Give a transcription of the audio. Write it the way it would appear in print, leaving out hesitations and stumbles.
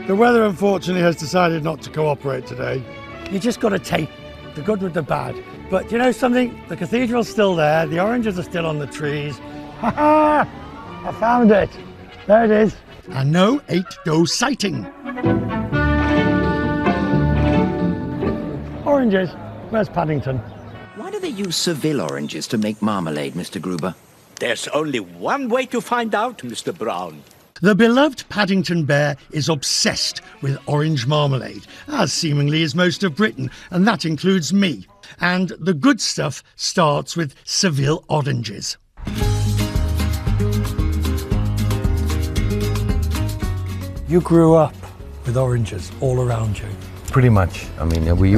The weather, unfortunately, has decided not to cooperate today. You just got to take the good with the bad. But you know something? The cathedral's still there, the oranges are still on the trees. Ha ha! I found it! There it is. And no 8-go sighting. Oranges? Where's Paddington? Why do they use Seville oranges to make marmalade, Mr. Gruber? There's only one way to find out, Mr. Brown. The beloved Paddington Bear is obsessed with orange marmalade, as seemingly is most of Britain, and that includes me. And the good stuff starts with Seville oranges. You grew up with oranges all around you. Pretty much. I mean, we